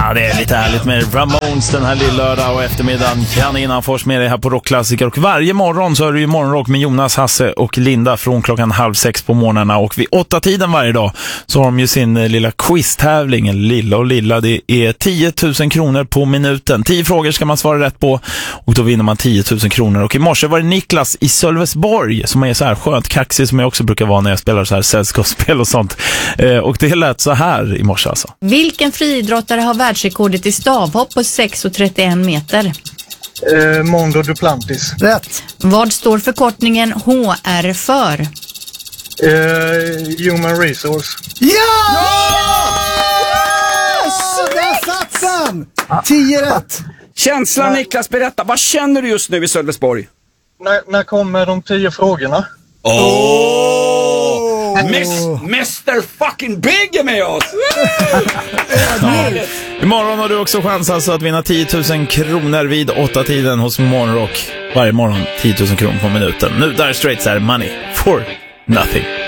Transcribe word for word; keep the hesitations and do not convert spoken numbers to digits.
Ja, det är lite härligt med Ramones den här lilla lördag och eftermiddagen. Janne Innanfors med dig här på Rockklassiker. Och varje morgon så är det ju morgonrock med Jonas, Hasse och Linda från klockan halv sex på morgnarna. Och vid åtta tiden varje dag så har de ju sin lilla quiz-tävling. Lilla och lilla, det är tio tusen kronor på minuten. Tio frågor ska man svara rätt på och då vinner man tio tusen kronor. Och i morse var det Niklas i Sölvesborg som är så här skönt kaxig som jag också brukar vara när jag spelar så här sällskapsspel och sånt. Eh, och det lät så här i morse alltså. Vilken friidrottare har världsrekordet i stavhopp på sex komma trettioen meter? Eh, Mondo Duplantis. Rätt. Vad står förkortningen H R för? Eh, human Resource. Ja! Yes! Där satt den! Tio rätt. Känslan, Niklas, berätta. Vad känner du just nu i Sölvesborg? När, när kommer de tio frågorna? Åh! Oh! Miss, mister fucking Big är med oss! Ja. Imorgon har du också chans alltså att vinna tio tusen kronor vid åtta tiden hos Morgonrock. Varje morgon tio tusen kronor på minuten. Nu där straight så här Money for Nothing.